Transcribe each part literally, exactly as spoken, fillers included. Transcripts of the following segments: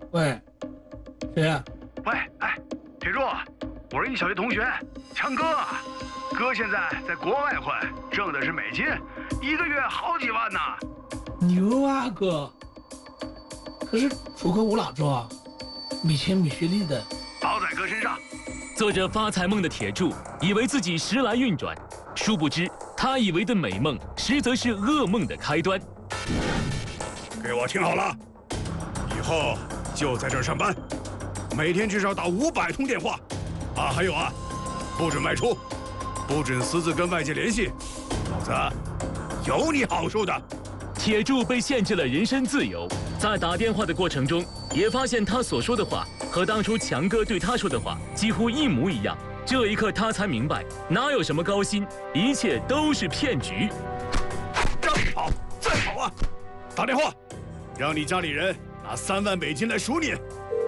喂，谁呀、 喂，哎，铁柱，我是你小学同学强哥，哥现在在国外混，挣的是美金，一个月好几万呢。 牛啊哥！可是出口无老周啊，没钱没学历的。 包在哥身上。 做着发财梦的铁柱以为自己时来运转，殊不知他以为的美梦，实则是噩梦的开端。 给我听好了，以后就在这儿上班，每天至少打五百通电话。啊，还有啊，不准外出，不准私自跟外界联系，否则有你好受的。 铁柱被限制了人身自由，在打电话的过程中，也发现他所说的话和当初强哥对他说的话几乎一模一样。这一刻，他才明白，哪有什么高薪，一切都是骗局。 让你跑，再跑啊！打电话，让你家里人拿三万美金来赎你。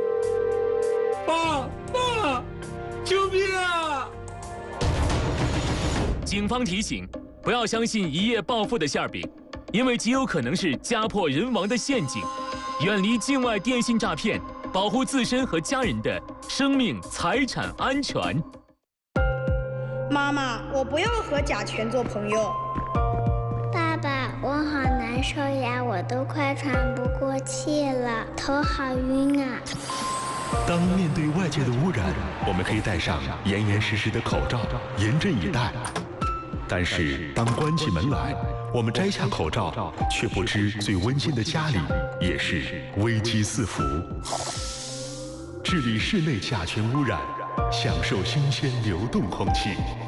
爸爸，救命啊！ 警方提醒，不要相信一夜暴富的馅儿饼，因为极有可能是家破人亡的陷阱。远离境外电信诈骗，保护自身和家人的生命财产安全。 妈妈，我不要和甲醛做朋友。 爸爸，我好难受呀，我都快喘不过气了，头好晕啊。 当面对外界的污染，我们可以戴上严严实实的口罩，严阵以待。但是当关起门来，我们摘下口罩，却不知最温馨的家里也是危机四伏。治理室内甲醛污染，享受新鲜流动空气。